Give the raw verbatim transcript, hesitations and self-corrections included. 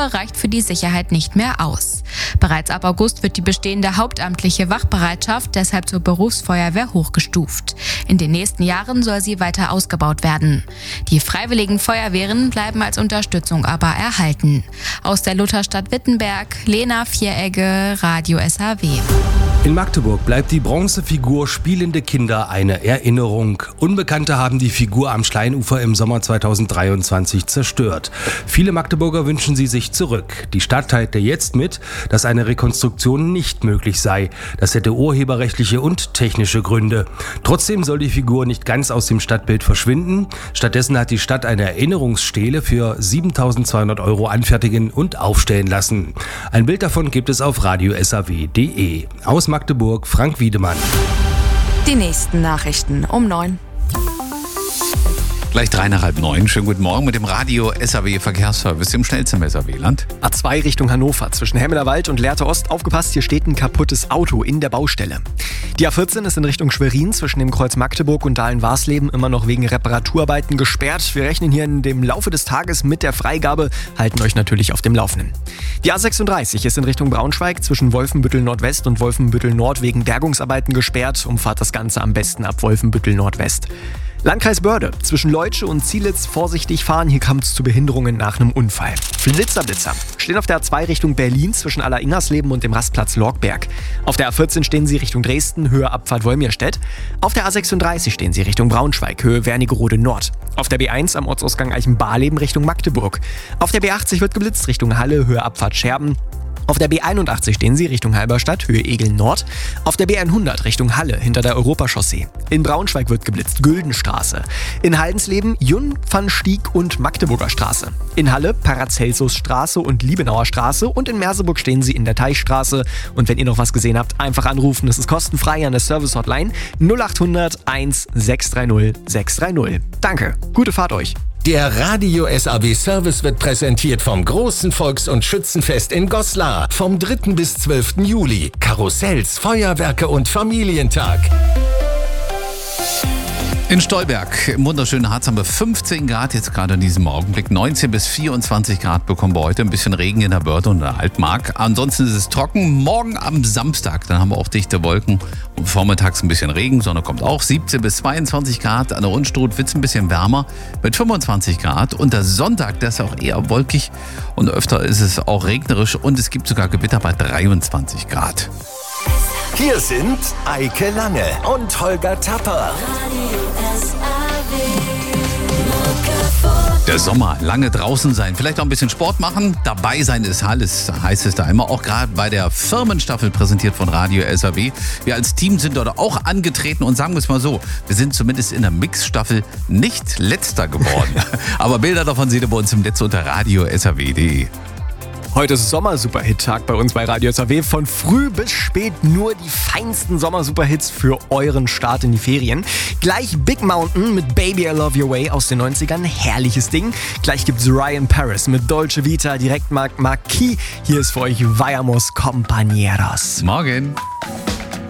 reicht für die Sicherheit nicht mehr aus. Bereits ab August wird die bestehende hauptamtliche Wachbereitschaft deshalb zur Berufsfeuerwehr hochgestuft. In den nächsten Jahren soll sie weiter ausgebaut werden. Die freiwilligen Feuerwehren bleiben als Unterstützung aber erhalten. Aus der Lutherstadt Wittenberg, Lena Vieregge, Radio S H W. In Magdeburg bleibt die Bronzefigur Spielende Kinder eine Erinnerung. Unbekannte haben die Figur am Schleinufer im Sommer zweitausenddreiundzwanzig zerstört. Viele Magdeburger wünschen sie sich zurück. Die Stadt teilte jetzt mit, dass eine Rekonstruktion nicht möglich sei. Das hätte urheberrechtliche und technische Gründe. Trotzdem soll die Figur nicht ganz aus dem Stadtbild verschwinden. Stattdessen hat die Stadt eine Erinnerungsstele für siebentausendzweihundert Euro anfertigen und aufstellen lassen. Ein Bild davon gibt es auf radio s h w punkt d e. Aus Magdeburg, Frank Wiedemann. Die nächsten Nachrichten um neun. Gleich drei nach halb neun. Schönen guten Morgen mit dem Radio S H W Verkehrsservice im schnellsten S H W-Land. A zwei Richtung Hannover zwischen Hemmelerwald und Lehrte Ost. Aufgepasst, hier steht ein kaputtes Auto in der Baustelle. Die A vierzehn ist in Richtung Schwerin zwischen dem Kreuz Magdeburg und Dahlen-Warsleben immer noch wegen Reparaturarbeiten gesperrt. Wir rechnen hier in dem Laufe des Tages mit der Freigabe, halten euch natürlich auf dem Laufenden. Die A sechsunddreißig ist in Richtung Braunschweig zwischen Wolfenbüttel Nordwest und Wolfenbüttel Nord wegen Bergungsarbeiten gesperrt. Umfahrt das Ganze am besten ab Wolfenbüttel Nordwest. Landkreis Börde, zwischen Leutsche und Zielitz vorsichtig fahren, hier kam es zu Behinderungen nach einem Unfall. Blitzerblitzer stehen auf der A zwei Richtung Berlin zwischen Aller-Ingersleben und dem Rastplatz Lorgberg. Auf der A vierzehn stehen sie Richtung Dresden, Höhe Abfahrt Wolmirstedt. Auf der A sechsunddreißig stehen sie Richtung Braunschweig, Höhe Wernigerode Nord. Auf der B eins am Ortsausgang Eichenbarleben Richtung Magdeburg. Auf der B achtzig wird geblitzt Richtung Halle, Höhe Abfahrt Scherben. Auf der B einundachtzig stehen sie Richtung Halberstadt, Höhe Egel Nord. Auf der B hundert Richtung Halle, hinter der Europachaussee. In Braunschweig wird geblitzt, Güldenstraße. In Haldensleben, Jungfernstieg und Magdeburger Straße. In Halle, Paracelsusstraße und Liebenauer Straße. Und in Merseburg stehen sie in der Teichstraße. Und wenn ihr noch was gesehen habt, einfach anrufen. Das ist kostenfrei an der Service-Hotline null achthundert eins sechs drei null sechs drei null. Danke, gute Fahrt euch. Der Radio S A W Service wird präsentiert vom großen Volks- und Schützenfest in Goslar vom dritten bis zwölften Juli. Karussells, Feuerwerke und Familientag. In Stolberg, im wunderschönen Harz, haben wir fünfzehn Grad jetzt gerade in diesem Augenblick. neunzehn bis vierundzwanzig Grad bekommen wir heute. Ein bisschen Regen in der Börde und der Altmark. Ansonsten ist es trocken. Morgen am Samstag, dann haben wir auch dichte Wolken. Und vormittags ein bisschen Regen, Sonne kommt auch. siebzehn bis zweiundzwanzig Grad. An der Unstrut wird es ein bisschen wärmer mit fünfundzwanzig Grad. Und der Sonntag, der ist auch eher wolkig. Und öfter ist es auch regnerisch. Und es gibt sogar Gewitter bei dreiundzwanzig Grad. Hier sind Eike Lange und Holger Tapper. Der Sommer, lange draußen sein, vielleicht auch ein bisschen Sport machen, dabei sein ist alles, heißt es da immer. Auch gerade bei der Firmenstaffel präsentiert von Radio S H W. Wir als Team sind dort auch angetreten und sagen wir es mal so, wir sind zumindest in der Mixstaffel nicht Letzter geworden. Aber Bilder davon seht ihr bei uns im Netz unter radio s h w punkt d e. Heute ist Sommer-Superhit-Tag bei uns bei Radio S H W. Von früh bis spät nur die feinsten Sommer-Superhits für euren Start in die Ferien. Gleich Big Mountain mit Baby I Love Your Way aus den neunzigern. Herrliches Ding. Gleich gibt's Ryan Paris mit Dolce Vita, Direktmarkt Marquis. Hier ist für euch Vayamos Compañeros. Morgen.